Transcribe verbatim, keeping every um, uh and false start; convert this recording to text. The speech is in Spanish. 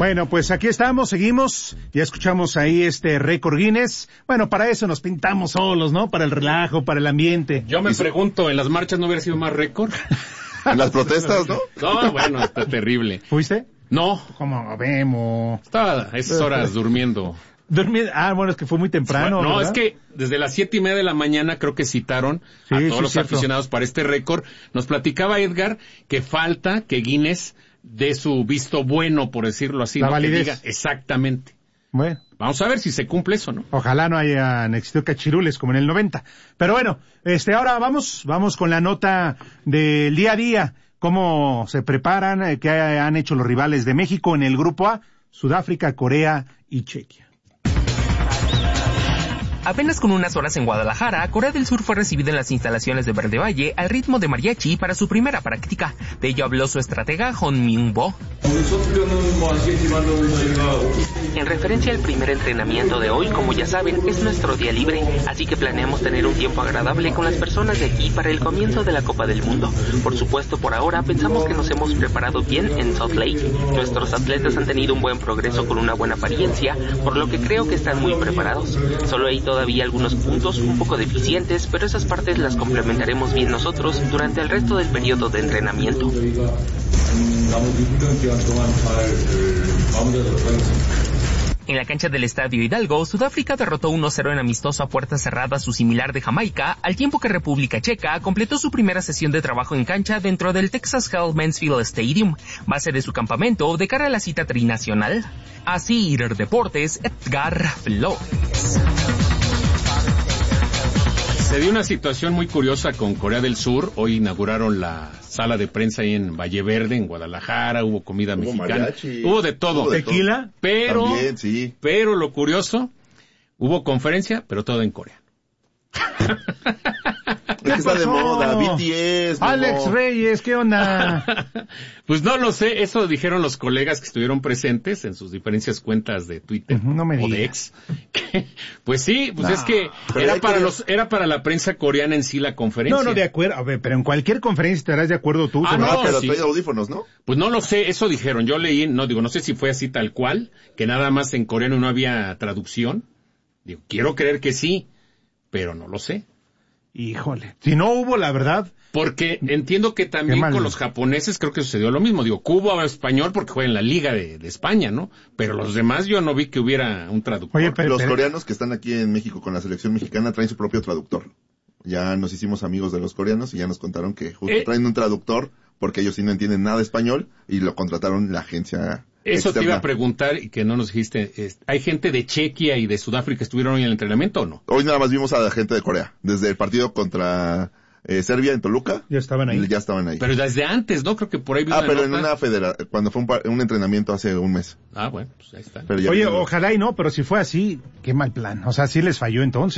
Bueno, pues aquí estamos, seguimos, ya escuchamos ahí este récord Guinness. Bueno, para eso nos pintamos solos, ¿no? Para el relajo, para el ambiente. Yo me Eso... pregunto, ¿en las marchas no hubiera sido más récord? En las protestas, ¿no? No, bueno, está terrible. ¿Fuiste? No. ¿Cómo vemos? Estaba a esas horas durmiendo. Dormir, ah, bueno, es que fue muy temprano. No, ¿verdad? es que desde las siete y media de la mañana creo que citaron sí, a todos sí, los cierto. aficionados para este récord. Nos platicaba Edgar que falta que Guinness dé su visto bueno, por decirlo así. La ¿no? validez. Que diga exactamente. Bueno. Vamos a ver si se cumple eso, ¿no? Ojalá no hayan existido cachirules como en el noventa. Pero bueno, este, ahora vamos, vamos con la nota del día a día. Cómo se preparan, qué han hecho los rivales de México en el grupo A, Sudáfrica, Corea y Chequia. Apenas con unas horas en Guadalajara, Corea del Sur fue recibida en las instalaciones de Verde Valle al ritmo de mariachi para su primera práctica. De ello habló su estratega Hon Myung-bo. En referencia al primer entrenamiento de hoy, como ya saben, es nuestro día libre, así que planeamos tener un tiempo agradable con las personas de aquí para el comienzo de la Copa del Mundo. Por supuesto, por ahora pensamos que nos hemos preparado bien en Salt Lake. Nuestros atletas han tenido un buen progreso con una buena apariencia, por lo que creo que están muy preparados. Solo hay todavía algunos puntos un poco deficientes, pero esas partes las complementaremos bien nosotros durante el resto del periodo de entrenamiento. En la cancha del Estadio Hidalgo, Sudáfrica derrotó uno cero en amistoso a puerta cerrada a su similar de Jamaica, al tiempo que República Checa completó su primera sesión de trabajo en cancha dentro del Texas Health Mansfield Stadium, base de su campamento de cara a la cita trinacional. Así, Deportes, Edgar Flores. Se dio una situación muy curiosa con Corea del Sur. Hoy inauguraron la sala de prensa ahí en Valle Verde, en Guadalajara. Hubo comida hubo mexicana. Mariachi. Hubo de todo. ¿Hubo de tequila? Pero, También, sí. pero lo curioso, hubo conferencia, pero todo en Corea. Es que está de moda, B T S. Alex Reyes, ¿qué onda? Pues no lo sé, eso dijeron los colegas que estuvieron presentes en sus diferentes cuentas de Twitter no me o de X. Pues sí, pues no, es que era para que... los era para la prensa coreana en sí la conferencia. No, no, de acuerdo, a ver, pero en cualquier conferencia estarás de acuerdo tú. Ah, no, no, pero sí. trae audífonos, ¿no? Pues no lo sé, eso dijeron, yo leí, no digo, no sé si fue así tal cual, que nada más en coreano no había traducción. Digo, quiero creer que sí, pero no lo sé. Híjole, si no hubo, la verdad. Porque entiendo que también con los japoneses creo que sucedió lo mismo. Digo, Cuba habla español porque juega en la Liga de, de España, ¿no? Pero los demás yo no vi que hubiera un traductor. Oye, pero, los pero... coreanos que están aquí en México con la selección mexicana traen su propio traductor. Ya nos hicimos amigos de los coreanos y ya nos contaron que justo eh... traen un traductor porque ellos sí no entienden nada de español y lo contrataron la agencia. Eso externa. Te iba a preguntar y que no nos dijiste, es, ¿hay gente de Chequia y de Sudáfrica que estuvieron hoy en el entrenamiento o no? Hoy nada más vimos a la gente de Corea. Desde el partido contra eh, Serbia en Toluca. Ya estaban ahí. Ya estaban ahí. Pero desde antes, ¿no? Creo que por ahí vi Ah, una pero nota. en una federa, cuando fue un, par, un entrenamiento hace un mes. Ah, bueno, pues ahí está. Oye, ojalá y no, pero si fue así, qué mal plan. O sea, sí les falló entonces.